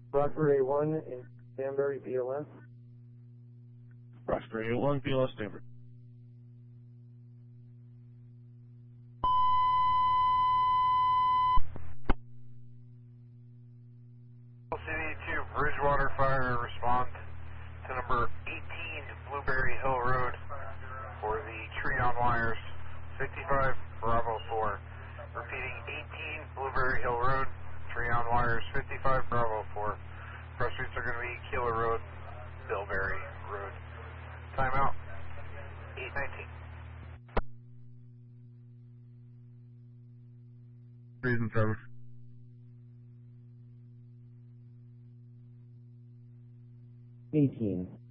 Rockford A1 in Danbury, BLS. Roxbury A1, BLS Denver. City to Bridgewater Fire, respond to number 18 Blueberry Hill Road for the tree on wires, 55 Bravo 4. Repeating, 18 Blueberry Hill Road, tree on wires, 55 Bravo 4. Cross streets are going to be Keeler Road, Bilberry Road. Timeout, 8:19. Reason 7. 18.